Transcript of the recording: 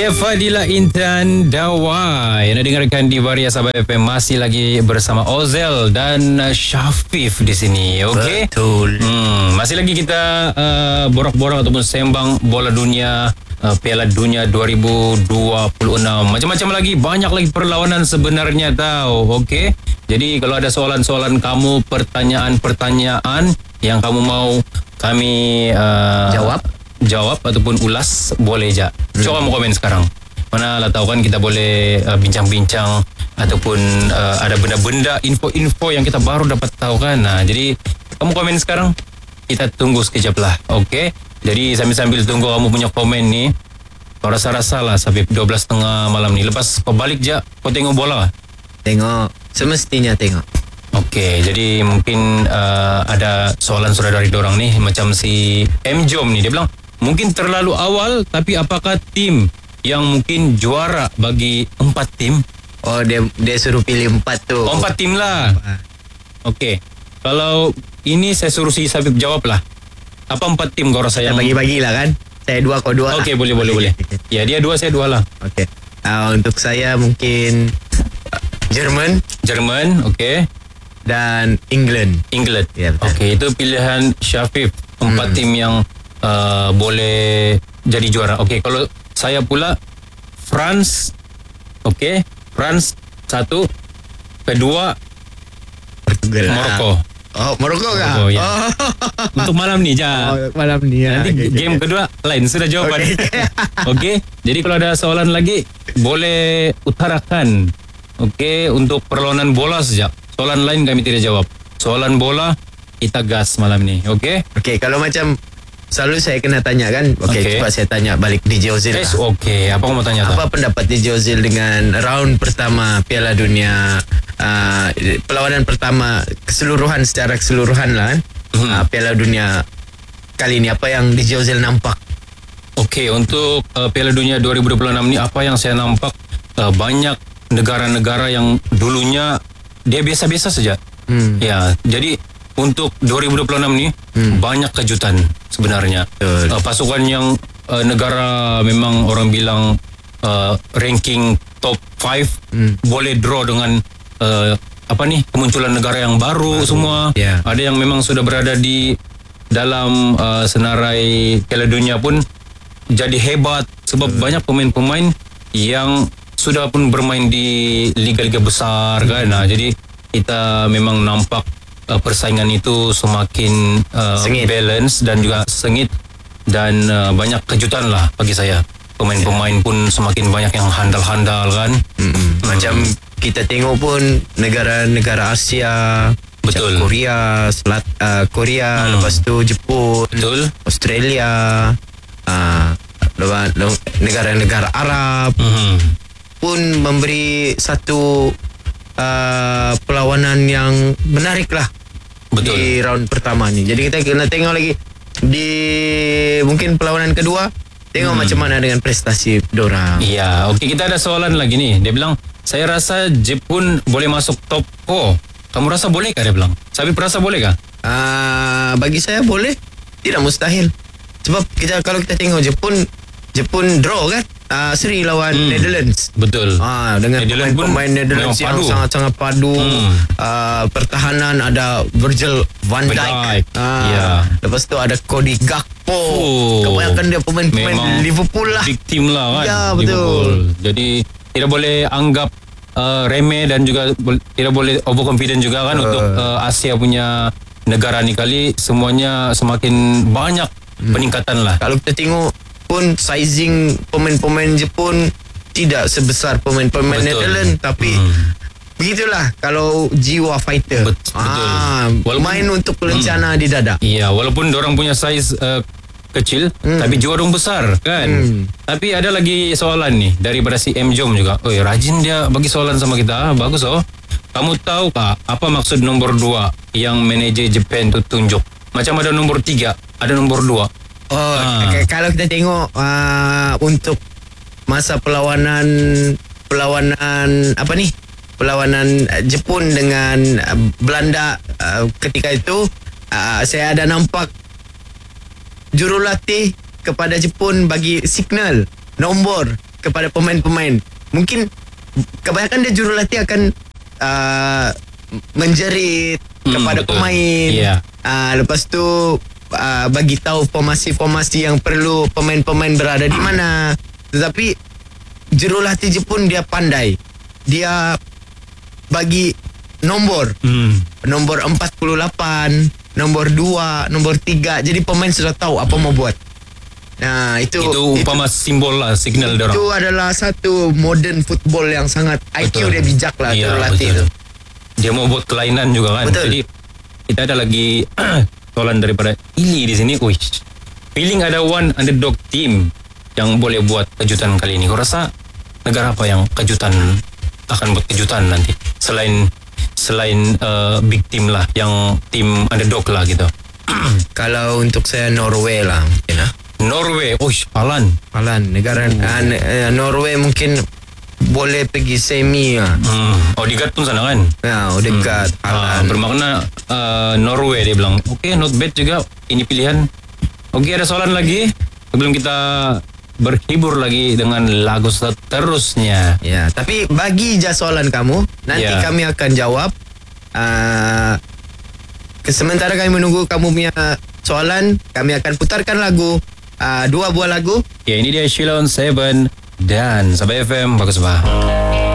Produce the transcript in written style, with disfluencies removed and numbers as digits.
Dia Fadila Intan Dawai. Anda dengarkan di Varia Sabah FM, masih lagi bersama Ozel dan Syafif di sini. Okey. Betul. Masih lagi kita borak-borak ataupun sembang bola dunia, Piala Dunia 2026. Macam-macam lagi, banyak lagi perlawanan sebenarnya tahu. Okey. Jadi kalau ada soalan-soalan kamu, pertanyaan-pertanyaan yang kamu mau kami jawab ataupun ulas, boleh je. Coba kamu komen sekarang. Mana lah tahu kan kita boleh bincang-bincang ataupun ada benda-benda, info-info yang kita baru dapat tahu kan. Nah, jadi kamu komen sekarang. Kita tunggu sekejap lah. Okey. Jadi sambil tunggu kamu punya komen ni, kau rasa-rasa lah sampai 12.30 malam ni. Lepas kau balik je, kau tengok bola. Tengok. Semestinya tengok. Okey, jadi mungkin ada soalan sudah dari dorang ni. Macam si M. Jom ni, dia bilang mungkin terlalu awal, tapi apakah tim yang mungkin juara bagi 4 tim? Oh, dia suruh pilih 4 tu. 4 tim lah. Okey. Kalau ini saya suruh si Sabib jawab lah. Apa 4 tim kau rasa yang... Bagi-bagilah kan. Saya 2, kau 2 Okey, boleh. Ya, dia 2, saya 2 lah. Okey. Untuk saya mungkin Jerman, okey. dan England. Ya, betul. Okey, itu pilihan Syafif. 4 tim yang boleh jadi juara. Okey, kalau saya pula France. Okey, France 1. Kedua Portugal. Morocco. Oh, Morocco kah? Morocco, ya. Untuk malam ni je. Malam ni ya. Nanti game kedua lain sudah jawapan. Okey. Jadi kalau ada soalan lagi boleh utarakan. Okey, untuk perlawanan bola saja. Soalan lain kami tidak jawab. Soalan bola kita gas malam ni. Okey? Okey, kalau macam selalu saya kena tanya kan. Okey, cepat saya tanya balik DJ Ozil. Okey, apa kamu tanya? Apa pendapat DJ Ozil dengan round pertama Piala Dunia, perlawanan pertama secara keseluruhan lah kan, Piala Dunia kali ini, apa yang DJ Ozil nampak? Okey, untuk Piala Dunia 2026 ni, apa yang saya nampak, banyak negara-negara yang dulunya dia biasa-biasa saja. Ya, jadi untuk 2026 ni banyak kejutan sebenarnya. Pasukan yang negara memang orang bilang ranking top 5 boleh draw dengan kemunculan negara yang baru semua. Ada yang memang sudah berada di dalam senarai Piala Dunia pun jadi hebat sebab banyak pemain-pemain yang sudah pun bermain di liga-liga besar kan. Jadi kita memang nampak persaingan itu semakin balance dan juga sengit, dan banyak kejutan lah bagi saya. Pemain-pemain pun semakin banyak yang handal-handal kan. Macam kita tengok pun negara-negara Asia, betul, Korea, lepas tu Jepun, betul, Australia, negara-negara Arab pun memberi satu perlawanan yang menarik lah. Betul. Di round pertama ni. Jadi kita kena tengok lagi di mungkin perlawanan kedua, tengok macam mana dengan prestasi dorang. Ya, okey, kita ada soalan lagi ni. Dia bilang, saya rasa Jepun boleh masuk top 4. Kamu rasa boleh kah? Dia bilang. Sabib rasa boleh kah? Bagi saya boleh. Tidak mustahil. Sebab kalau kita tengok Jepun draw kan, seri lawan Netherlands. Betul. Dengan pemain Netherlands yang sangat-sangat padu. Pertahanan ada Virgil van Dijk. Lepas tu ada Cody Gakpo. Kebanyakan dia pemain Liverpool lah. Big team lah kan. Ya, betul. Liverpool. Jadi tidak boleh anggap remeh dan juga tidak boleh overconfident juga kan. Untuk Asia punya negara ni kali semuanya semakin banyak peningkatan lah. Kalau kita tengok pun sizing pemain-pemain Jepun tidak sebesar pemain-pemain Netherlands, tapi begitulah kalau jiwa fighter. Betul. Main untuk lencana di dada. Iya, walaupun dorang punya size kecil, tapi jiwa dorang besar kan. Tapi ada lagi soalan nih daripada si M. Jom juga. Rajin dia bagi soalan sama kita. Bagus Kamu tahu kah apa maksud nombor 2 yang manajer Japan tu tunjuk? Macam ada nombor 3, ada nombor 2. Kalau kita tengok untuk masa perlawanan Jepun dengan Belanda ketika itu, saya ada nampak jurulatih kepada Jepun bagi signal nombor kepada pemain-pemain. Mungkin kebanyakan dia jurulatih akan menjerit kepada betul. pemain. Ya. Lepas tu bagi tahu formasi-formasi yang perlu pemain-pemain berada di mana. Tetapi jurulatih Jepun dia pandai. Dia bagi nombor. Nombor 48, nombor 2, nombor 3. Jadi pemain sudah tahu apa mau buat. Nah, itu umpama simbol lah, signal dia orang. itu adalah satu modern football yang sangat IQ dia bijak lah Ya, jurulatih betul. itu. Dia mau buat kelainan juga kan. Betul. Jadi kita ada lagi soalan daripada Ili di sini. Wih, feeling ada one underdog team yang boleh buat kejutan kali ini. Kau rasa negara apa yang akan buat kejutan nanti? Selain big team lah, yang tim underdog lah gitu. Kalau untuk saya Norway lah mungkin Norway, Alan. negara Norway mungkin boleh pergi semi lah. Odegaard pun sana kan. Ya, dekat Bermakna Norway dia bilang. Okay, not bad juga ini pilihan. Okay, ada soalan lagi sebelum kita berhibur lagi dengan lagu seterusnya. Ya, tapi bagi je soalan kamu, nanti Ya. kami akan jawab. Sementara kami menunggu kamu punya soalan, kami akan putarkan lagu, 2 buah lagu. Ya, ini dia Sheila on 7 dan Sabah FM. Bagus bah.